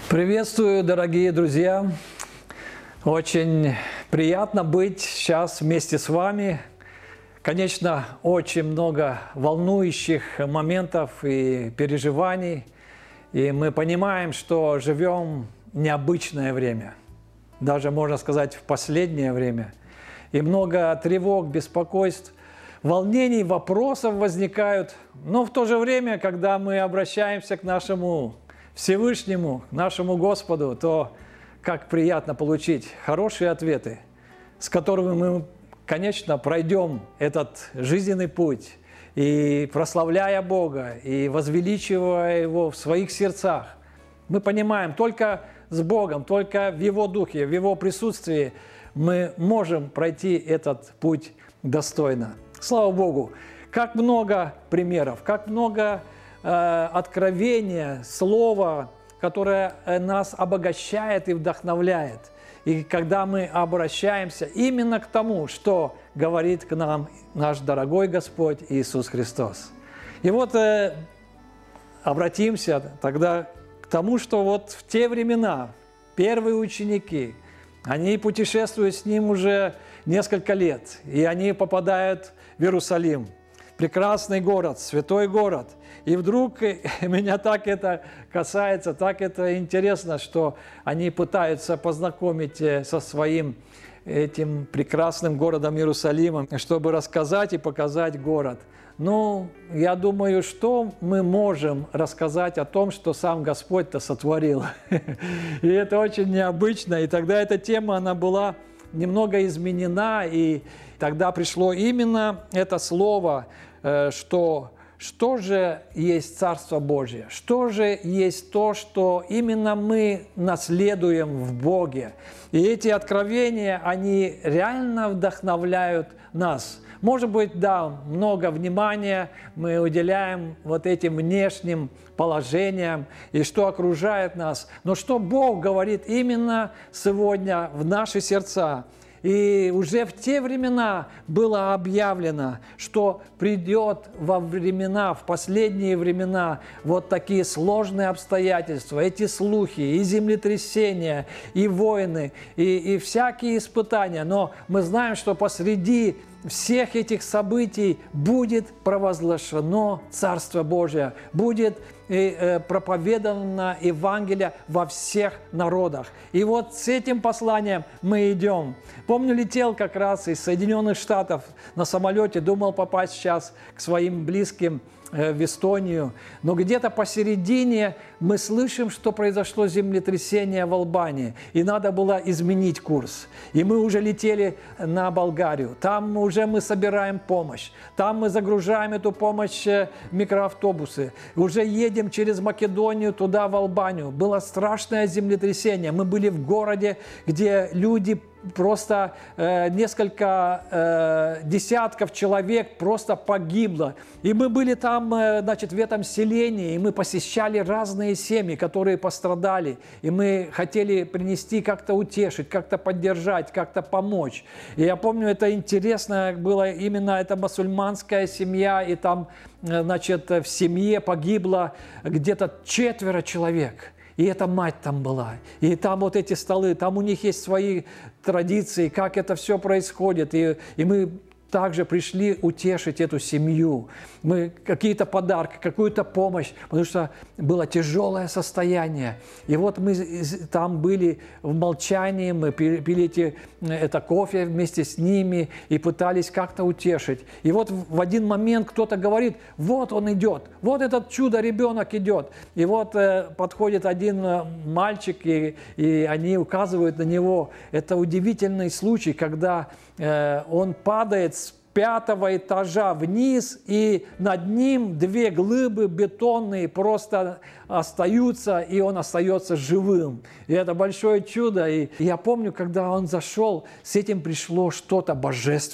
Приветствую, дорогие друзья! Очень приятно быть сейчас вместе с вами. Конечно, очень много волнующих моментов и переживаний. И мы понимаем, что живем в необычное время. Даже, можно сказать, в последнее время. И много тревог, беспокойств, волнений, вопросов возникают. Но в то же время, когда мы обращаемся к нашему Всевышнему, нашему Господу, то как приятно получить хорошие ответы, с которыми мы, конечно, пройдем этот жизненный путь, и прославляя Бога, и возвеличивая Его в своих сердцах. Мы понимаем, только с Богом, только в Его Духе, в Его присутствии мы можем пройти этот путь достойно. Слава Богу! Как много примеров, как много откровения, слова, которое нас обогащает и вдохновляет. И когда мы обращаемся именно к тому, что говорит к нам наш дорогой Господь Иисус Христос. И вот обратимся тогда к тому, что вот в те времена первые ученики, они путешествуют с Ним уже несколько лет, и они попадают в Иерусалим. Прекрасный город, святой город. И вдруг меня так это касается, так это интересно, что они пытаются познакомить со своим этим прекрасным городом Иерусалимом, чтобы рассказать и показать город. Ну, я думаю, что мы можем рассказать о том, что сам Господь-то сотворил. И это очень необычно. И тогда эта тема, она была немного изменена, и тогда пришло именно это слово, что же есть Царство Божие, что же есть то, что именно мы наследуем в Боге. И эти откровения, они реально вдохновляют нас. Может быть, да, много внимания мы уделяем вот этим внешним положениям и что окружает нас, но что Бог говорит именно сегодня в наши сердца. И уже в те времена было объявлено, что придет во времена, в последние времена, вот такие сложные обстоятельства, эти слухи, и землетрясения, и войны, и всякие испытания. Но мы знаем, что посреди всех этих событий будет провозглашено Царство Божие, будет проповедано Евангелие во всех народах. И вот с этим посланием мы идем. Помню, летел как раз из Соединенных Штатов на самолете, думал попасть сейчас к своим близким в Эстонию, но где-то посередине мы слышим, что произошло землетрясение в Албании, и надо было изменить курс. И мы уже летели на Болгарию, там уже мы собираем помощь, там мы загружаем эту помощь в микроавтобусы, уже едем через Македонию туда, в Албанию. Было страшное землетрясение, мы были в городе, где люди просто несколько десятков человек просто погибло. И мы были там, значит, в этом селении, и мы посещали разные семьи, которые пострадали. И мы хотели принести, как-то утешить, как-то поддержать, как-то помочь. И я помню, это интересно было, именно эта мусульманская семья, и там, значит, в семье погибло где-то 4 человек. И эта мать там была, и там вот эти столы, там у них есть свои традиции, как это все происходит. И мы также пришли утешить эту семью. Мы какие-то подарки, какую-то помощь, потому что было тяжелое состояние. И вот мы там были в молчании, мы пили это кофе вместе с ними и пытались как-то утешить. И вот в один момент кто-то говорит: вот он идет, вот этот чудо-ребенок идет. И вот подходит один мальчик, и они указывают на него. Это удивительный случай, когда он падает с 5-го этажа вниз, и над ним 2 глыбы бетонные просто остаются, и он остается живым. И это большое чудо. И я помню, когда он зашел, с этим пришло что-то божественное.